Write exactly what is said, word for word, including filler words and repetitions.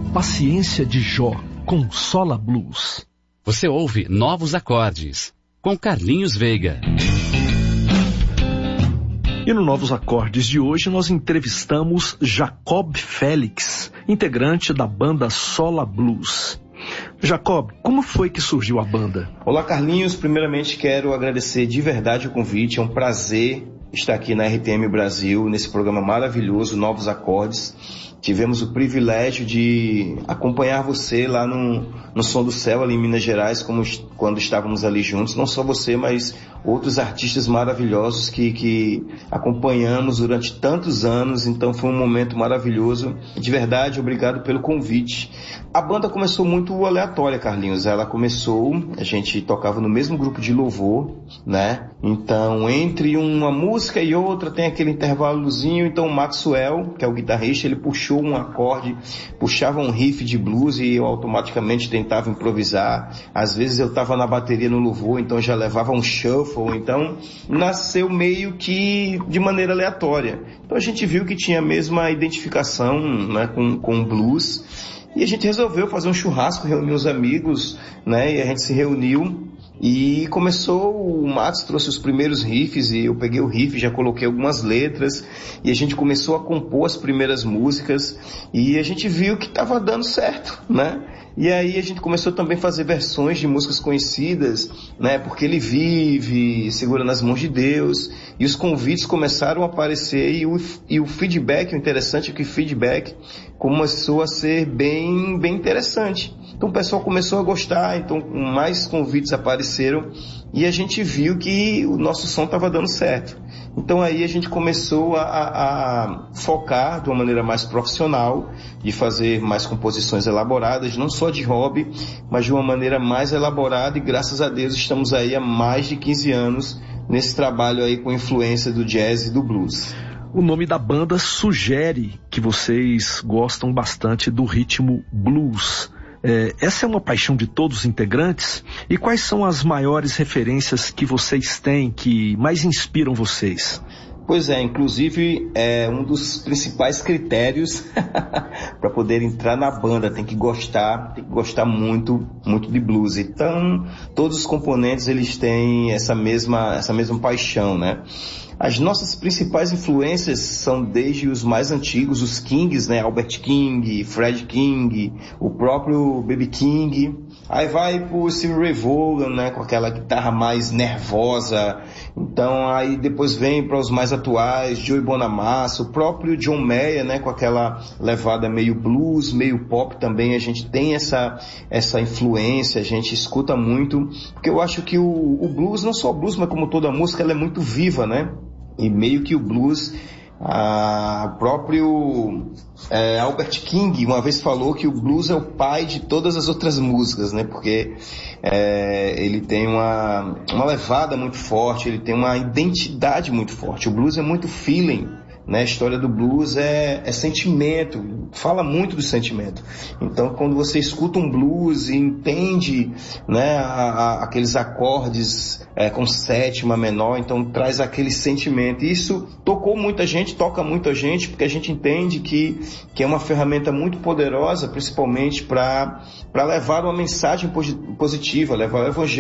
Paciência de Jó, com Sola Blues. Você ouve Novos Acordes, com Carlinhos Veiga. E no Novos Acordes de hoje nós entrevistamos Jacob Félix, integrante da banda Sola Blues. Jacob, como foi que surgiu a banda? Olá, Carlinhos. Primeiramente quero agradecer de verdade o convite. É um prazer estar aqui na R T M Brasil, nesse programa maravilhoso, Novos Acordes. Tivemos o privilégio de acompanhar você lá no, no Som do Céu, ali em Minas Gerais, como quando estávamos ali juntos. Não só você, mas outros artistas maravilhosos que, que acompanhamos durante tantos anos. Então foi um momento maravilhoso. De verdade, obrigado pelo convite. A banda começou muito aleatória, Carlinhos. Ela começou, a gente tocava no mesmo grupo de louvor, né? Então, entre uma música e outra tem aquele intervalozinho. Então o Maxwell, que é o guitarrista, ele puxou um acorde, puxava um riff de blues e eu automaticamente tentava improvisar. Às vezes eu estava na bateria no louvor, então já levava um shuffle. Então nasceu meio que de maneira aleatória. Então a gente viu que tinha a mesma identificação, né, com, com o blues. E a gente resolveu fazer um churrasco, reunir os amigos, né, e a gente se reuniu. E começou, o Max trouxe os primeiros riffs e eu peguei o riff, já coloquei algumas letras e a gente começou a compor as primeiras músicas e a gente viu que estava dando certo, né? E aí a gente começou também a fazer versões de músicas conhecidas, né? Porque Ele Vive, Segura nas Mãos de Deus, e os convites começaram a aparecer e o, e o feedback, o interessante é que o feedback começou a ser bem, bem interessante. Então o pessoal começou a gostar, então mais convites apareceram e a gente viu que o nosso som estava dando certo. Então aí a gente começou a, a, a focar de uma maneira mais profissional, de fazer mais composições elaboradas, não só de hobby, mas de uma maneira mais elaborada e graças a Deus estamos aí há mais de quinze anos nesse trabalho aí com influência do jazz e do blues. O nome da banda sugere que vocês gostam bastante do ritmo blues. É, essa é uma paixão de todos os integrantes? E quais são as maiores referências que vocês têm, que mais inspiram vocês? Pois é, inclusive é um dos principais critérios para poder entrar na banda, tem que gostar, tem que gostar muito, muito de blues. Então, todos os componentes eles têm essa mesma, essa mesma paixão, né? As nossas principais influências são desde os mais antigos, os Kings, né? Albert King, Fred King, o próprio B B King. Aí vai pro Stevie Ray Vaughan, né? Com aquela guitarra mais nervosa. Então aí depois vem para os mais atuais, Joey Bonamassa, o próprio John Mayer, né? Com aquela levada meio blues, meio pop também. A gente tem essa, essa influência, a gente escuta muito. Porque eu acho que o, o blues, não só o blues, mas como toda a música, ela é muito viva, né? E meio que o blues, o próprio é, Albert King uma vez falou que o blues é o pai de todas as outras músicas, né? Porque é, ele tem uma, uma levada muito forte, ele tem uma identidade muito forte. O blues é muito feeling, né? A história do blues é, é sentimento, fala muito do sentimento. Então, quando você escuta um blues e entende, né, a, a, aqueles acordes é, com sétima menor, então traz aquele sentimento. E isso tocou muita gente, toca muita gente, porque a gente entende que, que é uma ferramenta muito poderosa, principalmente para para levar uma mensagem positiva, levar o evangelho